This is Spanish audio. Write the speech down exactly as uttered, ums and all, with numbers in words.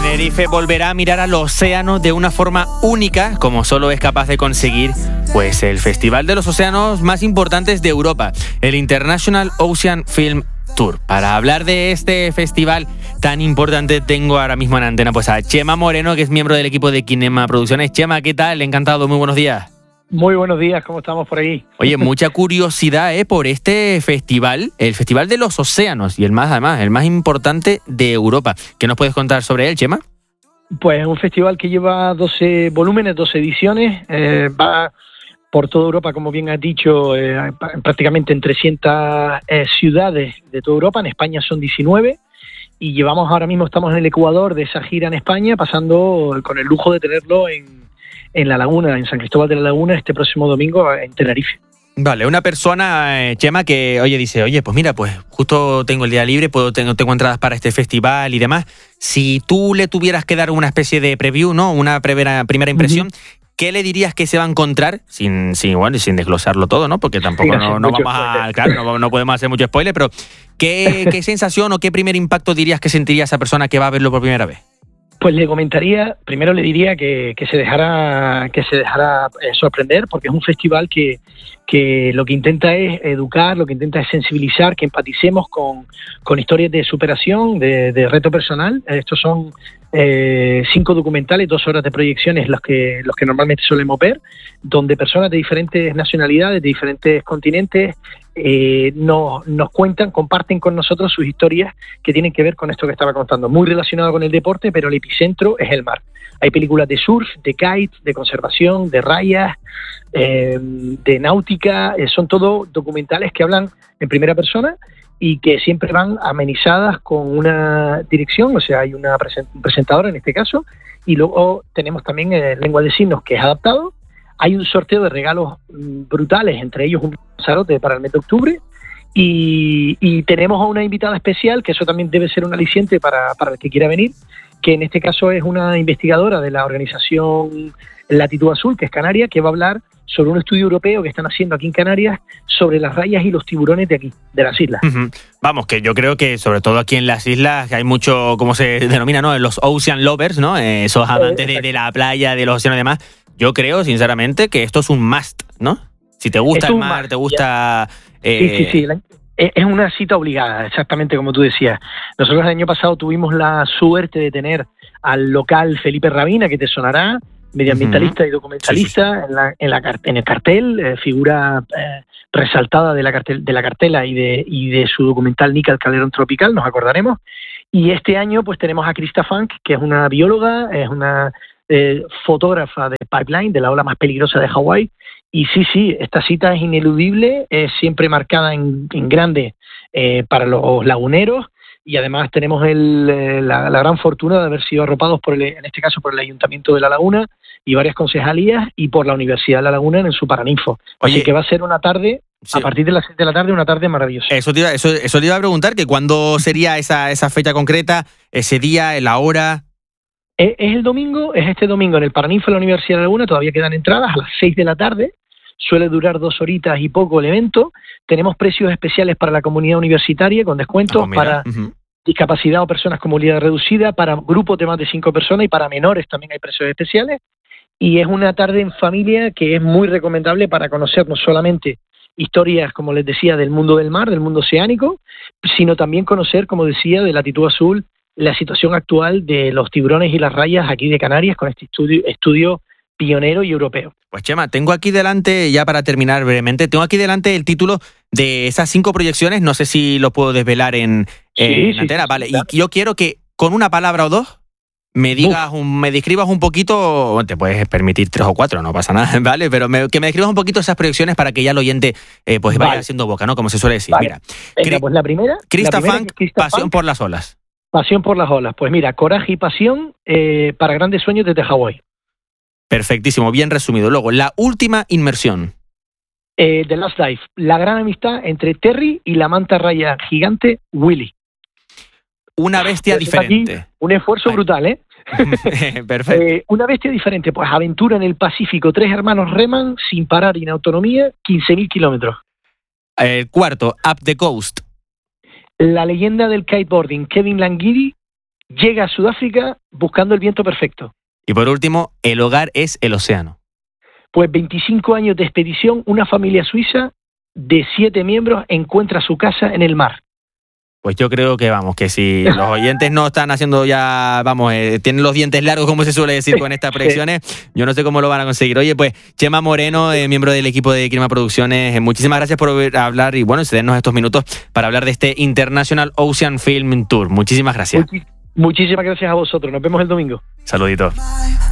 Tenerife volverá a mirar al océano de una forma única, como solo es capaz de conseguir pues el festival de los océanos más importantes de Europa, el International Ocean Film Tour. Para hablar de este festival tan importante tengo ahora mismo en antena pues a Chema Moreno, que es miembro del equipo de Kinema Producciones. Chema, ¿qué tal? Encantado, muy buenos días. Muy buenos días, ¿cómo estamos por ahí? Oye, mucha curiosidad ¿eh? por este festival, el Festival de los Océanos, y el más, además, el más importante de Europa. ¿Qué nos puedes contar sobre él, Chema? Pues es un festival que lleva doce volúmenes, doce ediciones, eh, va por toda Europa, como bien has dicho, eh, prácticamente en trescientas eh, ciudades de toda Europa. En España son diecinueve, y llevamos ahora mismo, estamos en el Ecuador de esa gira en España, pasando con el lujo de tenerlo en en La Laguna, en San Cristóbal de la Laguna, este próximo domingo en Tenerife. Vale, una persona, eh, Chema, que oye dice, oye, pues mira, pues justo tengo el día libre, puedo tengo, tengo entradas para este festival y demás. Si tú le tuvieras que dar una especie de preview, ¿no? Una primera, primera impresión, uh-huh. ¿Qué le dirías que se va a encontrar? Sin, sin, bueno, sin desglosarlo todo, ¿no? Porque tampoco sí, no, no vamos a, claro, no, no podemos hacer mucho spoiler, pero ¿qué, qué sensación o qué primer impacto dirías que sentiría esa persona que va a verlo por primera vez? Pues le comentaría, primero le diría que, que se dejara, que se dejara eh, sorprender, porque es un festival que, que lo que intenta es educar, lo que intenta es sensibilizar, que empaticemos con, con historias de superación, de, de reto personal. Estos son eh, cinco documentales, dos horas de proyecciones los que, los que normalmente solemos ver, donde personas de diferentes nacionalidades, de diferentes continentes, Eh, nos, nos cuentan, comparten con nosotros sus historias que tienen que ver con esto que estaba contando, muy relacionado con el deporte, pero el epicentro es el mar. Hay películas de surf, de kite, de conservación, de rayas, eh, de náutica, eh, son todo documentales que hablan en primera persona y que siempre van amenizadas con una dirección, o sea, hay una present- presentadora en este caso, y luego tenemos también eh, lengua de signos, que es adaptado. Hay un sorteo de regalos brutales, entre ellos un Lanzarote para el mes de octubre, y, y tenemos a una invitada especial, que eso también debe ser un aliciente para, para el que quiera venir, que en este caso es una investigadora de la organización Latitud Azul, que es canaria, que va a hablar sobre un estudio europeo que están haciendo aquí en Canarias sobre las rayas y los tiburones de aquí, de las islas. Uh-huh. Vamos, que yo creo que sobre todo aquí en las islas hay mucho, ¿cómo se denomina, no? Los ocean lovers, ¿no? Eh, esos amantes eh, de, de la playa, de los océanos y demás. Yo creo, sinceramente, que esto es un must, ¿no? Si te gusta el mar, must, te gusta... Eh... Sí, sí, sí. La, es una cita obligada, exactamente como tú decías. Nosotros el año pasado tuvimos la suerte de tener al local Felipe Rabina, que te sonará, medioambientalista uh-huh. y documentalista, sí, sí, sí. En, la, en, la, en el cartel, eh, figura eh, resaltada de la, cartel, de la cartela y de, y de su documental Nica, el Calderón Tropical, nos acordaremos. Y este año pues tenemos a Krista Funk, que es una bióloga, es una... Eh, fotógrafa de Pipeline, de la ola más peligrosa de Hawái, y sí, sí, esta cita es ineludible, es siempre marcada en, en grande eh, para los laguneros, y además tenemos el, eh, la, la gran fortuna de haber sido arropados por el, en este caso por el Ayuntamiento de La Laguna y varias concejalías, y por la Universidad de La Laguna en su Paraninfo. Oye, así que va a ser una tarde, sí, a partir de las seis de la tarde, una tarde maravillosa. Eso te iba, eso, eso te iba a preguntar, que cuándo sería esa, esa fecha concreta, ese día, la hora... Es el domingo, es este domingo en el Paraninfo de la Universidad de La Laguna, todavía quedan entradas a las seis de la tarde, suele durar dos horitas y poco el evento. Tenemos precios especiales para la comunidad universitaria, con descuentos oh, para uh-huh. discapacidad o personas con movilidad reducida, para grupos de más de cinco personas, y para menores también hay precios especiales. Y es una tarde en familia que es muy recomendable para conocer no solamente historias, como les decía, del mundo del mar, del mundo oceánico, sino también conocer, como decía, de Latitud Azul, la situación actual de los tiburones y las rayas aquí de Canarias con este estudio, estudio pionero y europeo. Pues Chema, tengo aquí delante, ya para terminar brevemente, tengo aquí delante el título de esas cinco proyecciones, no sé si lo puedo desvelar en, sí, en sí, antena, sí, vale, sí, claro. Y yo quiero que con una palabra o dos me digas, un, me describas un poquito, te puedes permitir tres o cuatro, no pasa nada, ¿vale? Pero me, que me describas un poquito esas proyecciones para que ya el oyente eh, pues vaya vale. haciendo boca, ¿no? Como se suele decir, vale. Mira. Venga, pues la primera... Krista la primera Funk, Krista Pasión Funk, por las olas. Pasión por las olas. Pues mira, coraje y pasión eh, para grandes sueños desde Hawái. Perfectísimo, bien resumido. Luego, la última inmersión. Eh, The Last Dive, la gran amistad entre Terry y la manta raya gigante Willy. Una bestia pues diferente. Aquí un esfuerzo Ay. brutal, ¿eh? Perfecto. Eh, una bestia diferente, pues aventura en el Pacífico. Tres hermanos reman sin parar y en autonomía quince mil kilómetros. El cuarto, Up the Coast. La leyenda del kiteboarding, Kevin Langidi llega a Sudáfrica buscando el viento perfecto. Y por último, el hogar es el océano. Pues veinticinco años de expedición, una familia suiza de siete miembros encuentra su casa en el mar. Pues yo creo que, vamos, que si los oyentes no están haciendo ya, vamos, eh, tienen los dientes largos, como se suele decir con estas predicciones, yo no sé cómo lo van a conseguir. Oye, pues, Chema Moreno, eh, miembro del equipo de Kinema Producciones, eh, muchísimas gracias por hablar y, bueno, cedernos estos minutos para hablar de este International Ocean Film Tour. Muchísimas gracias. Muchísimas gracias a vosotros. Nos vemos el domingo. Saluditos.